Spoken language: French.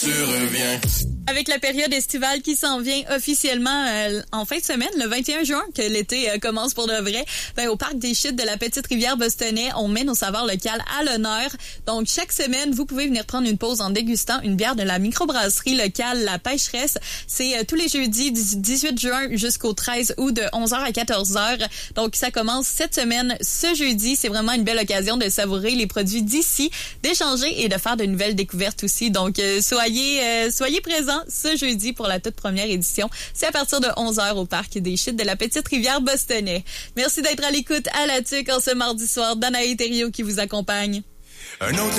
Tu reviens. Avec la période estivale qui s'en vient officiellement en fin de semaine, le 21 juin, que l'été commence pour de vrai, au Parc des Chutes de la Petite-Rivière Bostonnais, on met nos saveurs locales à l'honneur. Donc, chaque semaine, vous pouvez venir prendre une pause en dégustant une bière de la microbrasserie locale La Pêcheresse. C'est tous les jeudis du 18 juin jusqu'au 13 août de 11h à 14h. Donc, ça commence cette semaine, ce jeudi. C'est vraiment une belle occasion de savourer les produits d'ici, d'échanger et de faire de nouvelles découvertes aussi. Donc, soyez présents ce jeudi pour la toute première édition. C'est à partir de 11h au Parc des Chutes de la Petite-Rivière Bostonnais. Merci d'être à l'écoute à la TUC en ce mardi soir. Danae Thériault qui vous accompagne. Un autre